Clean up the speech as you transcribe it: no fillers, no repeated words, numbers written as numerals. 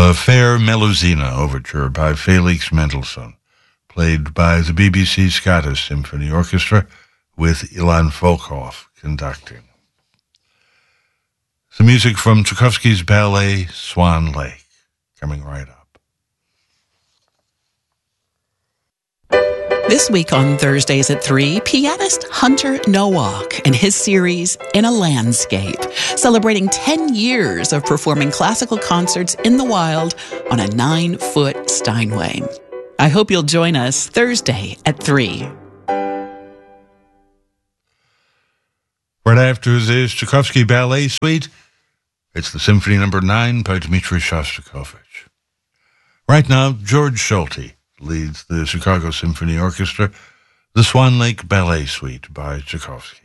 The Fair Melusina Overture by Felix Mendelssohn, played by the BBC Scottish Symphony Orchestra with Ilan Volkov conducting. The music from Tchaikovsky's ballet Swan Lake, coming right up. This week on Thursdays at 3, pianist Hunter Nowak and his series In a Landscape, celebrating 10 years of performing classical concerts in the wild on a 9-foot Steinway. I hope you'll join us Thursday at 3. Right after this Tchaikovsky Ballet Suite, it's the Symphony No. 9 by Dmitri Shostakovich. Right now, George Solti leads the Chicago Symphony Orchestra, the Swan Lake Ballet Suite by Tchaikovsky.